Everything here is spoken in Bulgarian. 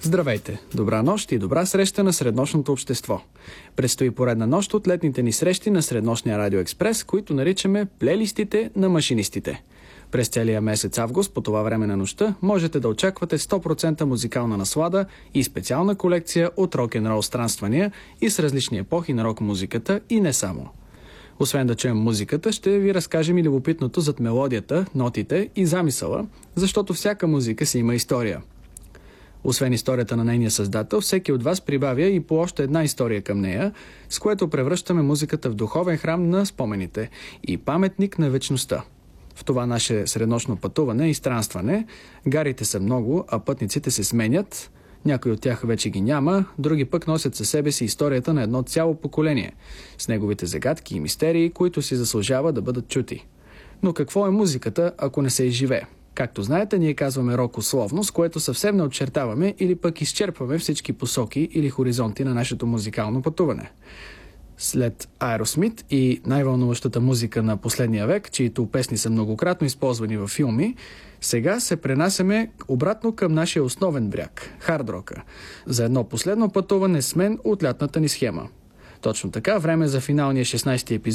Здравейте! Добра нощ и добра среща на среднощното общество. Предстои поредна нощ от летните ни срещи на Среднощния радио Експрес, които наричаме плейлистите на машинистите. През целия месец август, по това време на нощта, можете да очаквате 100% музикална наслада и специална колекция от рок-н-рол странствания и с различни епохи на рок-музиката и не само. Освен да чуем музиката, ще ви разкажем и любопитното зад мелодията, нотите и замисъла, защото всяка музика си има история. Освен историята на нейния създател, всеки от вас прибавя и по още една история към нея, с което превръщаме музиката в духовен храм на спомените и паметник на вечността. В това наше среднощно пътуване и странстване гарите са много, а пътниците се сменят. Някои от тях вече ги няма, други пък носят със себе си историята на едно цяло поколение, с неговите загадки и мистерии, които си заслужава да бъдат чути. Но какво е музиката, ако не се изживее? Както знаете, ние казваме рок условно, с което съвсем не очертаваме или пък изчерпваме всички посоки или хоризонти на нашето музикално пътуване. След Aerosmith и най-вълнуващата музика на последния век, чието песни са многократно използвани във филми, сега се пренасяме обратно към нашия основен бряг – хард-рока, за едно последно пътуване с мен от лятната ни схема. Точно така, време за финалния 16-ти епизод